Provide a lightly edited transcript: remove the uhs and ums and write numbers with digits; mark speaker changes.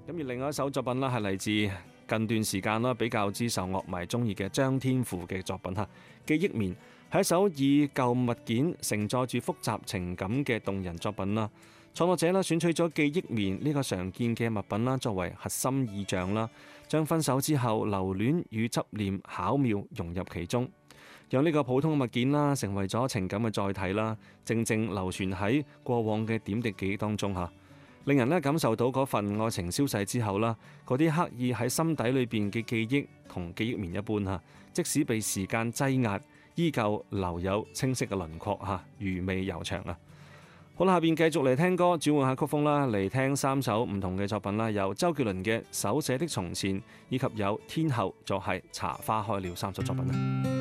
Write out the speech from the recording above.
Speaker 1: 咁而另外一首作品啦，係嚟自近段時間啦比較之受樂迷中意嘅張天賦嘅作品嚇，《記憶棉》係一首以舊物件承載住複雜情感嘅動人作品啦。創作者啦選取咗記憶棉呢個常見嘅物品啦作為核心意象啦，將分手之後留戀與執念巧妙融入其中，讓呢個普通嘅物件啦成為咗情感嘅載體啦，靜靜流傳喺過往嘅點滴記憶當中嚇。令人感受到嗰份愛情消逝之後啦，嗰啲刻意喺心底裏邊嘅記憶同記憶棉一般嚇，即使被時間擠壓，依舊留有清晰嘅輪廓嚇，餘味悠長啊！好啦，下邊繼續嚟聽歌，轉換下曲風啦，嚟聽3首唔同嘅作品啦，有周杰倫嘅《手寫的從前》，以及有天后作係《茶花開了》3首作品啊。